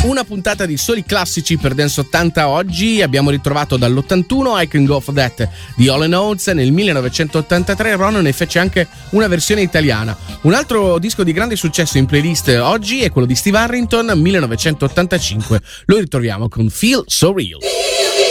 Una puntata di soli classici per Dance 80 oggi. Abbiamo ritrovato dall'81 I Can Go For That di Hall & Oates. Nel 1983 Ron ne fece anche una versione italiana. Un altro disco di grande successo in playlist oggi è quello di Steve Harrington, 1985. Lo ritroviamo con Feel So Real.